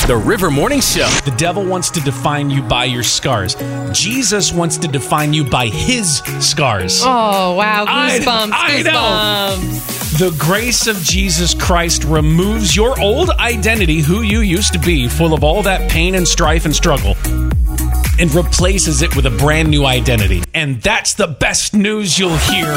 The River Morning Show. The devil wants to define you by your scars. Jesus wants to define you by his scars. Oh, wow. Goosebumps. I know. Goosebumps. The grace of Jesus Christ removes your old identity, who you used to be, full of all that pain and strife and struggle, and replaces it with a brand new identity. And that's the best news you'll hear